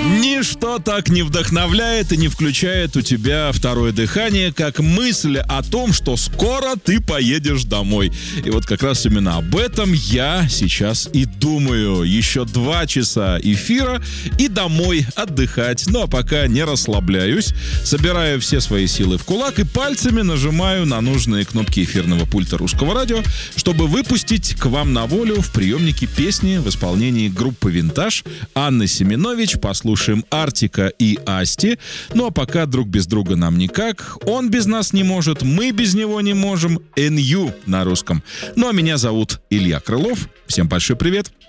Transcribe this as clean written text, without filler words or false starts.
Ничто так не вдохновляет и не включает у тебя второе дыхание, как мысль о том, что скоро ты поедешь домой. И вот как раз именно об этом я сейчас и думаю. Еще 2 часа эфира и домой отдыхать. Ну а пока не расслабляюсь, собираю все свои силы в кулак и пальцами нажимаю на нужные кнопки эфирного пульта Русского радио, чтобы выпустить к вам на волю в приемнике песни в исполнении группы «Винтаж», Анны Семенович. Послушаем Артика и Асти. Ну а пока друг без друга нам никак. Он без нас не может, мы без него не можем. NU на русском. Ну а меня зовут Илья Крылов. Всем большой привет.